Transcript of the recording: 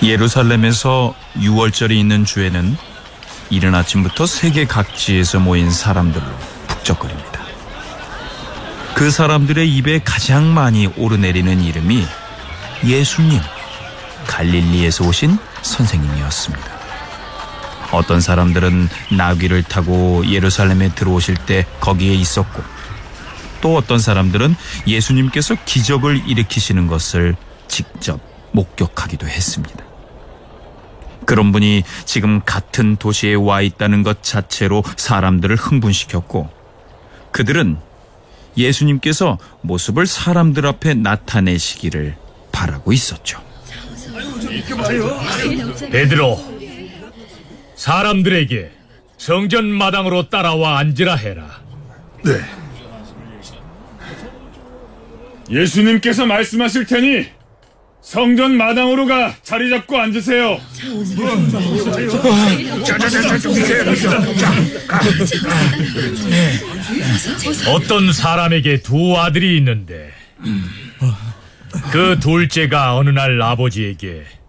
예루살렘에서 유월절이 있는 주에는 이른 아침부터 세계 각지에서 모인 사람들로 북적거립니다. 그 사람들의 입에 가장 많이 오르내리는 이름이 예수님, 갈릴리에서 오신 선생님이었습니다. 어떤 사람들은 나귀를 타고 예루살렘에 들어오실 때 거기에 있었고, 또 어떤 사람들은 예수님께서 기적을 일으키시는 것을 직접 목격하기도 했습니다. 그런 분이 지금 같은 도시에 와 있다는 것 자체로 사람들을 흥분시켰고, 그들은 예수님께서 모습을 사람들 앞에 나타내시기를 바라고 있었죠. 베드로, 사람들에게 성전 마당으로 따라와 앉으라 해라. 네. 예수님께서 말씀하실 테니 성전 마당으로 가 자리 잡고 앉으세요. 어떤 사람에게 두 아들이 있는데 그 둘째가 어느 날 아버지에게